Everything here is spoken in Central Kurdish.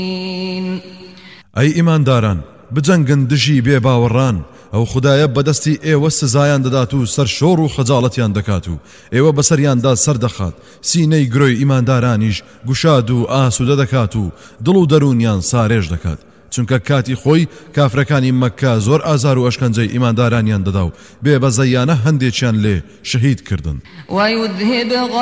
ئەی ئیمانداران بجەنگن دژی بێ باوەڕان ئەو خودایە بەدەستی ئێوە سزایان دەدات و سەرشۆڕ و خەجاڵەتیان دەکات و ئێوە بەسەریاندا سەردەخات سینەی گرۆی ئیماندارانیش گوشاد و ئاسوودە دەکات و دڵ و دەرونیان سارێژ دەکات چونکە کاتی خۆی کافرەکانی مەککە زۆر ئازار و ئەشکەنجەی ئیماندارانیان دەدا و بێبەزەیانە هەندێکیان لێ شەهید کردن.